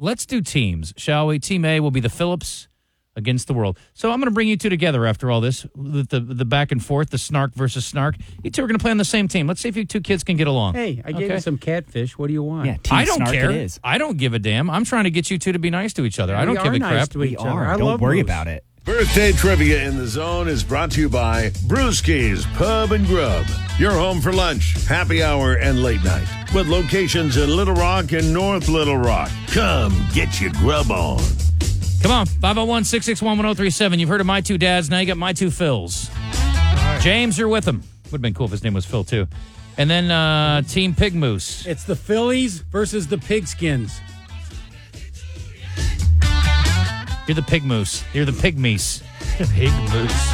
let's do teams, shall we? Team A will be the Phillips against the world. So I'm going to bring you two together after all this, the back and forth, the snark versus snark. You two are going to play on the same team. Let's see if you two kids can get along. Hey, I gave you some catfish. What do you want? Yeah, team I don't snark care. it is. I don't give a damn. I'm trying to get you two to be nice to each other. I don't We give are a nice crap. to each other. I Don't love worry Bruce. about it. Birthday Trivia in the Zone is brought to you by Brewski's Pub and Grub. Your home for lunch, happy hour, and late night. With locations in Little Rock and North Little Rock. Come get your grub on. Come on, 501-661-1037. You've heard of my two dads. Now you got my two Phils. James, you're with them. Would have been cool if his name was Phil, too. And then Team Pig Moose. It's the Phillies versus the Pigskins. You're the Pig Moose. You're the Pig Meese. Pig Moose.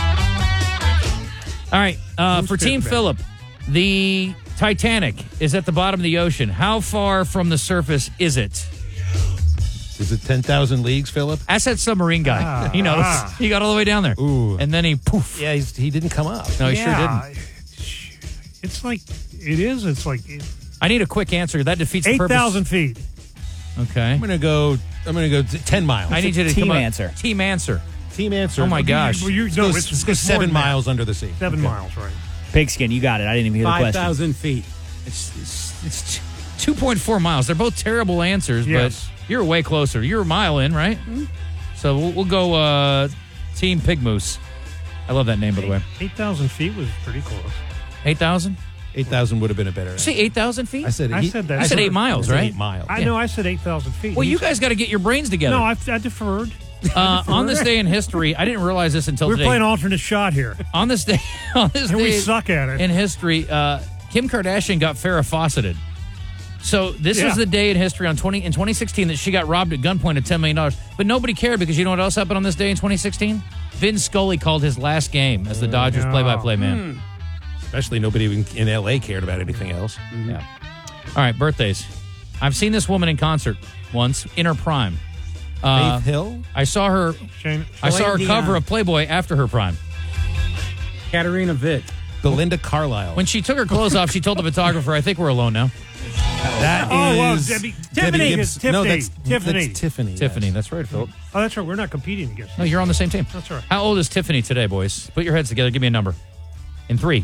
All right, for Team Phillip, the Titanic is at the bottom of the ocean. How far from the surface is it? Is it 10,000 leagues, Philip? Ask that submarine guy. He knows. He got all the way down there. Ooh. And then he poof. Yeah, he didn't come up. No, he sure didn't. It's like, it is. It's like I need a quick answer. That defeats the purpose. 8,000 feet. Okay. I'm gonna go 10 miles. I need you to team come up. answer. Team answer. Team answer. Oh, my gosh. Let's go it's more 7 than that. miles under the sea. 7 miles, right. Pigskin, you got it. I didn't even hear the question. 5,000 feet. It's 2.4 miles. They're both terrible answers, Yes. but you're way closer. You're a mile in, right? Mm-hmm. So we'll go Team Pig Moose. I love that name, by the way. 8,000 feet was pretty close. 8,000? 8,000 would have been a better. Say 8,000 feet? I said that. I said 8 miles, right? 8 miles. I know I said 8,000 feet. Well, you guys got to get your brains together. No, I deferred. On this day in history, I didn't realize this until We're today. playing alternate shot here. On this day, And we suck at it. in history, Kim Kardashian got Farrah Fawcetted. So this was the day in history in 2016 that she got robbed at gunpoint of $10 million. But nobody cared because you know what else happened on this day in 2016? Vin Scully called his last game as the Dodgers play-by-play man. Especially nobody even in L.A. cared about anything else. Yeah. All right, birthdays. I've seen this woman in concert once in her prime. Faith Hill? I saw her. I saw her Celine cover Dion. of Playboy after her prime. Katarina Witt. Belinda Carlisle. When she took her clothes off, she told the photographer, "I think we're alone now." That well, is Tiffany. Gibson. No, that's Tiffany. That's Tiffany. yes. Tiffany, that's right, Philip. Oh, that's right. We're not competing against No, you're on the same team. That's right. How old is Tiffany today, boys? Put your heads together. Give me a number. In 3.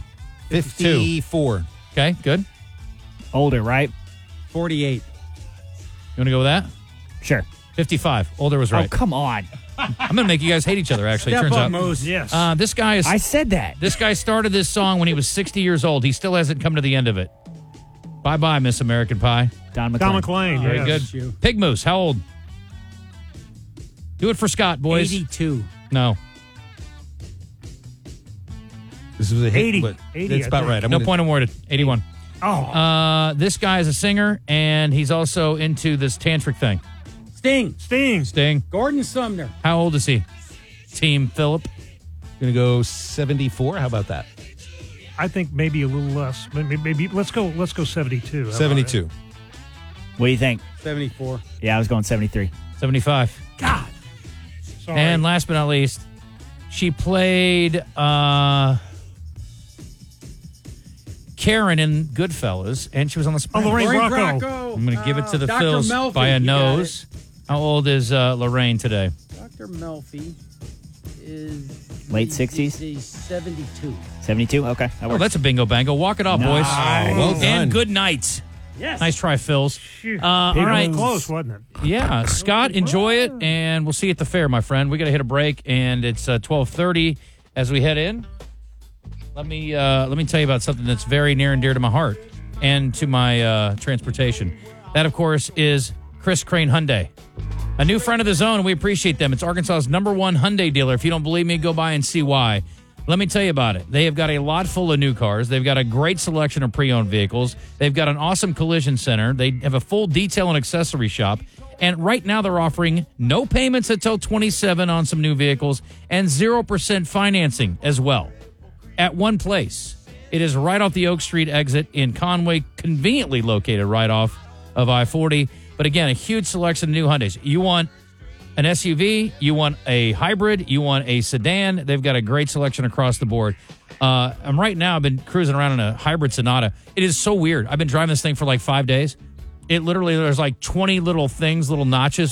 54. Okay, good. Older, right? 48. You want to go with that? Sure. 55. Older was right. Oh, come on. I'm going to make you guys hate each other, actually. Step Turns up, out. Moose. Yes. This guy is. I said that. This guy started this song when he was 60 years old. He still hasn't come to the end of it. Bye-bye, Miss American Pie. Don Don McLean. McLean. Very yes. good. Pig Moose, how old? Do it for Scott, boys. 82. No. This was a hit, 80. but 80, that's I about think. right. I'm No gonna- point awarded. 81. Oh. This guy is a singer, and he's also into this tantric thing. Sting. Sting. Gordon Sumner. How old is he? Team Phillip. Gonna go 74. How about that? I think maybe a little less. Maybe let's go 72. How about 72. What do you think? 74. Yeah, I was going 73. 75. it? Sorry. And last but not least, she played Karen in Goodfellas, and she was on the Oh, Sopranos. Lorraine Lorraine Bracco. I'm going to give it to the Dr. Phils Melfi, by a you got nose. How old is Lorraine today? Dr. Melfi is... Late 60s? He's 72. 72? Okay. That Oh, works. that's a bingo bango. Walk it off, boys. Nice. Well done. And good night. Yes. Nice try, Phils. Shoot. All right. Close, wasn't it? Yeah, Scott, enjoy it, and we'll see you at the fair, my friend. We got to hit a break, and it's 12:30 as we head in. Let me tell you about something that's very near and dear to my heart and to my transportation. That, of course, is Chris Crane Hyundai, a new friend of the zone, and we appreciate them. It's Arkansas's #1 Hyundai dealer. If you don't believe me, go by and see why. Let me tell you about it. They have got a lot full of new cars. They've got a great selection of pre-owned vehicles. They've got an awesome collision center. They have a full detail and accessory shop. And right now they're offering no payments until 27 on some new vehicles and 0% financing as well at one place. It is right off the Oak Street exit in Conway, conveniently located right off of I-40. But again, a huge selection of new Hyundais. You want an SUV, you want a hybrid, you want a sedan. They've got a great selection across the board. Right now, I've been cruising around in a hybrid Sonata. It is so weird. I've been driving this thing for like 5 days. It literally, there's like 20 little things, little notches